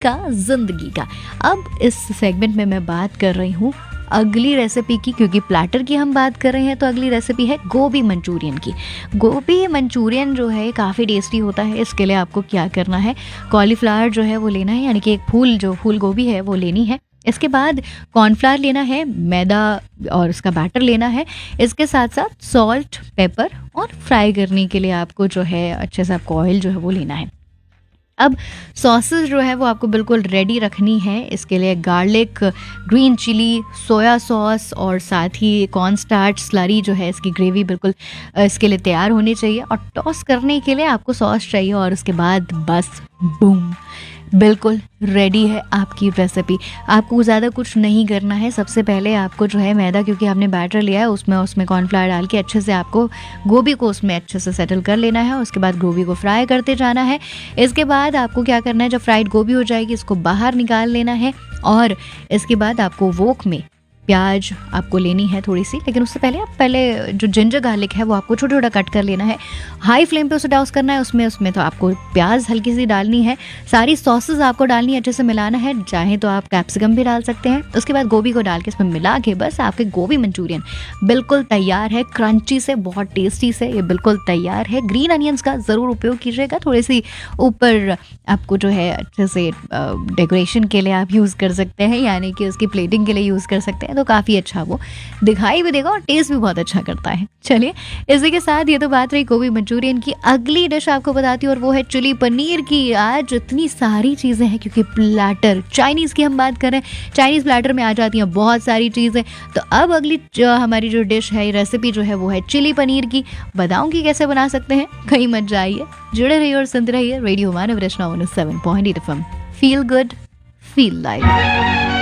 का जिंदगी का। अब इस सेगमेंट में मैं बात कर रही हूँ अगली रेसिपी की, क्योंकि प्लैटर की हम बात कर रहे हैं तो अगली रेसिपी है गोभी मंचूरियन की। गोभी मंचूरियन जो है काफ़ी टेस्टी होता है। इसके लिए आपको क्या करना है, कॉलीफ्लावर जो है वो लेना है, यानी कि एक फूल गोभी है वो लेनी है। इसके बाद कॉर्नफ्लावर लेना है, मैदा और उसका बैटर लेना है। इसके साथ साथ सॉल्ट, पेपर और फ्राई करने के लिए आपको जो है अच्छे से आपको ऑयल जो है वो लेना है। अब सॉसेस जो है वो आपको बिल्कुल रेडी रखनी है। इसके लिए garlic, green chilli, soya sauce और साथ ही कॉर्न स्टार्च स्लरी जो है, इसकी ग्रेवी बिल्कुल इसके लिए तैयार होनी चाहिए। और टॉस करने के लिए आपको सॉस चाहिए और उसके बाद बस बूम, बिल्कुल रेडी है आपकी रेसिपी। आपको ज़्यादा कुछ नहीं करना है। सबसे पहले आपको जो है मैदा, क्योंकि आपने बैटर लिया है, उसमें कॉर्नफ्लावर डाल के अच्छे से आपको गोभी को उसमें अच्छे से सेटल कर लेना है। उसके बाद गोभी को फ्राई करते जाना है। इसके बाद आपको क्या करना है, जब फ्राइड गोभी हो जाएगी इसको बाहर निकाल लेना है। और इसके बाद आपको वोक में प्याज आपको लेनी है थोड़ी सी, लेकिन उससे पहले जो जिंजर गार्लिक है वो आपको छोटा छोटा कट कर लेना है। हाई फ्लेम पे उसे टॉस करना है। उसमें तो आपको प्याज हल्की सी डालनी है, सारी सॉसेस आपको डालनी है, अच्छे से मिलाना है। चाहे तो आप कैप्सिकम भी डाल सकते हैं। उसके बाद गोभी को डाल के इसमें मिला के बस आपके गोभी मंचूरियन बिल्कुल तैयार है। क्रंची से, बहुत टेस्टी से ये बिल्कुल तैयार है। ग्रीन अनियंस का ज़रूर उपयोग कीजिएगा, थोड़ी सी ऊपर आपको जो है अच्छे से डेकोरेशन के लिए आप यूज़ कर सकते हैं, यानी कि उसकी प्लेटिंग के लिए यूज़ कर सकते हैं, तो काफ़ी अच्छा वो दिखाई भी देगा और टेस्ट भी बहुत अच्छा करता है। चलिए, इसी के साथ ये तो बात रही गोभी मंचूरियन की। अगली डिश आपको बताती हूँ और वो है चिली पनीर की। आज इतनी सारी चीज़ें हैं क्योंकि प्लैटर चाइनीज़ की हम बात कर रहे हैं, चाइनीज़ प्लैटर में आ जाती हैं बहुत सारी चीज़ें। तो अब अगली हमारी जो डिश है, रेसिपी जो है वो है चिली पनीर की। बताऊँगी कैसे बना सकते हैं, कहीं मत जाइए, जुड़े रहिए और सुनते रहिए रेडियो मानव रचना 107.8 FM। Feel good, feel live.